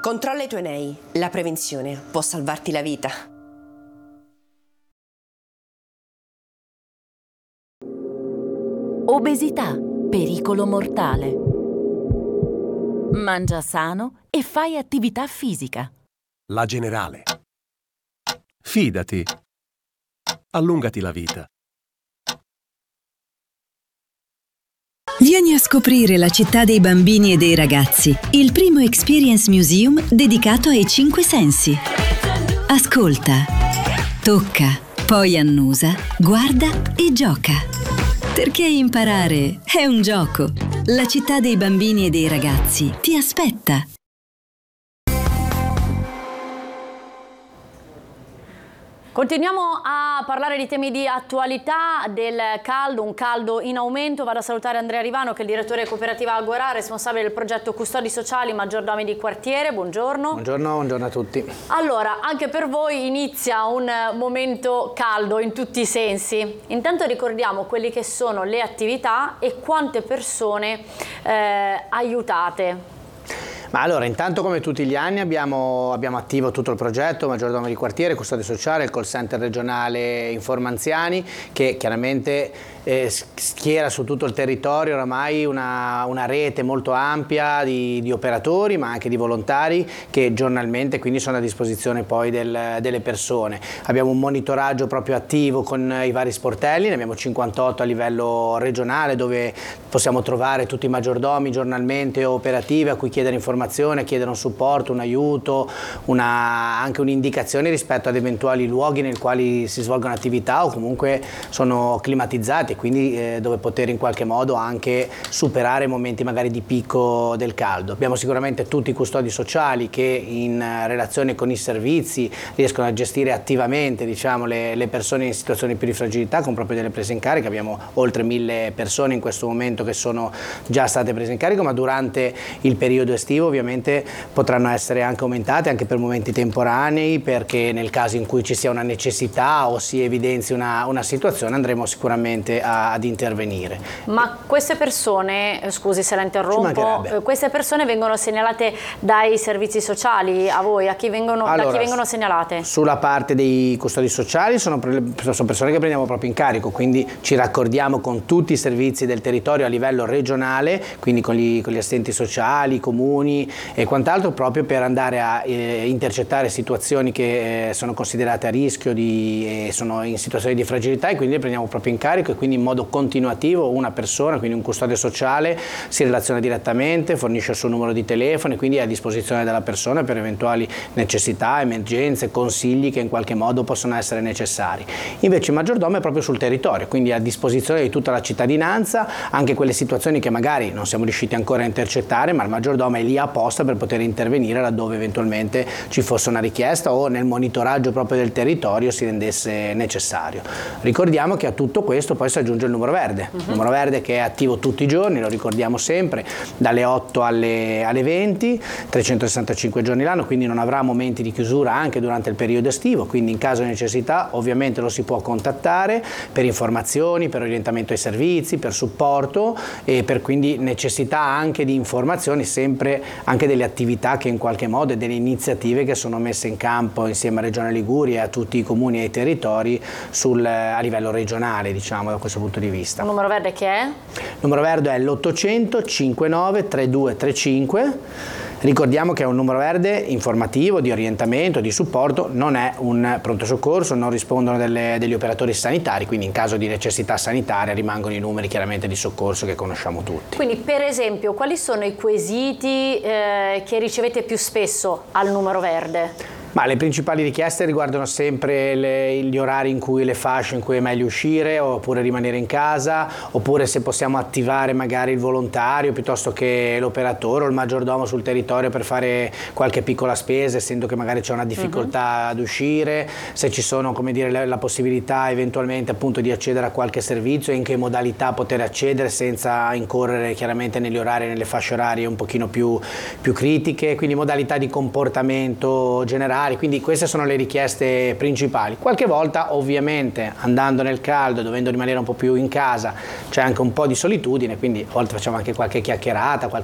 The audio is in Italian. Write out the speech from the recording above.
Controlla i tuoi nei. La prevenzione può salvarti la vita. Obesità, pericolo mortale. Mangia sano e fai attività fisica. La Generale. Fidati. Allungati la vita. Vieni a scoprire la città dei bambini e dei ragazzi, il primo Experience Museum dedicato ai 5 sensi. Ascolta, tocca, poi annusa, guarda e gioca. Perché imparare è un gioco. La città dei bambini e dei ragazzi ti aspetta. Continuiamo a parlare di temi di attualità, del caldo, un caldo in aumento. Vado a salutare Andrea Rivano, che è il direttore cooperativa Agorà, responsabile del progetto Custodi Sociali Maggiordomi di Quartiere. Buongiorno. Buongiorno a tutti. Allora, anche per voi inizia un momento caldo in tutti i sensi. Intanto ricordiamo quelle che sono le attività e quante persone aiutate. Ma allora, intanto come tutti gli anni abbiamo attivo tutto il progetto Maggiordomo di Quartiere, Custode Sociale, il call center regionale Informa Anziani, che chiaramente schiera su tutto il territorio oramai una rete molto ampia di operatori, ma anche di volontari che giornalmente quindi sono a disposizione poi delle persone. Abbiamo un monitoraggio proprio attivo con i vari sportelli, ne abbiamo 58 a livello regionale, dove possiamo trovare tutti i maggiordomi giornalmente operativi a cui chiedere informazione, chiedere un supporto, un aiuto, anche un'indicazione rispetto ad eventuali luoghi nei quali si svolgono attività o comunque sono climatizzati, quindi dove poter in qualche modo anche superare momenti magari di picco del caldo. Abbiamo sicuramente tutti i custodi sociali che in relazione con i servizi riescono a gestire attivamente, diciamo, le persone in situazioni più di fragilità, con proprio delle prese in carico. Abbiamo oltre 1000 persone in questo momento che sono già state prese in carico, ma durante il periodo estivo ovviamente potranno essere anche aumentate anche per momenti temporanei, perché nel caso in cui ci sia una necessità o si evidenzi una situazione andremo sicuramente ad intervenire. Ma queste persone, scusi se la interrompo, queste persone vengono segnalate dai servizi sociali a voi? Da chi vengono segnalate? Sulla parte dei custodi sociali sono persone che prendiamo proprio in carico, quindi ci raccordiamo con tutti i servizi del territorio a livello regionale, quindi con gli assistenti sociali, comuni e quant'altro, proprio per andare a intercettare situazioni che sono considerate a rischio e sono in situazioni di fragilità, e quindi le prendiamo proprio in carico, e quindi in modo continuativo una persona, quindi un custode sociale, si relaziona direttamente, fornisce il suo numero di telefono e quindi è a disposizione della persona per eventuali necessità, emergenze, consigli che in qualche modo possono essere necessari. Invece il maggiordomo è proprio sul territorio, quindi a disposizione di tutta la cittadinanza, anche quelle situazioni che magari non siamo riusciti ancora a intercettare, ma il maggiordomo è lì apposta per poter intervenire laddove eventualmente ci fosse una richiesta o nel monitoraggio proprio del territorio si rendesse necessario. Ricordiamo che a tutto questo poi si aggiunge il numero verde, il numero verde che è attivo tutti i giorni, lo ricordiamo sempre, dalle 8 alle 20, 365 giorni l'anno, quindi non avrà momenti di chiusura anche durante il periodo estivo, quindi in caso di necessità ovviamente lo si può contattare per informazioni, per orientamento ai servizi, per supporto e per quindi necessità anche di informazioni, sempre anche delle attività che in qualche modo e delle iniziative che sono messe in campo insieme a Regione Liguria e a tutti i comuni e ai territori a livello regionale, diciamo, da questo punto di vista. Il numero verde che è? Il numero verde è l'800 59 3235. Ricordiamo che è un numero verde informativo, di orientamento, di supporto, non è un pronto soccorso, non rispondono degli operatori sanitari, quindi in caso di necessità sanitaria rimangono i numeri chiaramente di soccorso che conosciamo tutti. Quindi per esempio quali sono i quesiti che ricevete più spesso al numero verde? Ma le principali richieste riguardano sempre gli orari in cui, le fasce in cui è meglio uscire oppure rimanere in casa, oppure se possiamo attivare magari il volontario piuttosto che l'operatore o il maggiordomo sul territorio per fare qualche piccola spesa, essendo che magari c'è una difficoltà ad uscire, se ci sono, come dire, la possibilità eventualmente appunto di accedere a qualche servizio e in che modalità poter accedere senza incorrere chiaramente negli orari, nelle fasce orarie un pochino più critiche, quindi modalità di comportamento generale. Quindi queste sono le richieste principali. Qualche volta ovviamente andando nel caldo, dovendo rimanere un po' più in casa, c'è anche un po' di solitudine, quindi a volte facciamo anche qualche chiacchierata,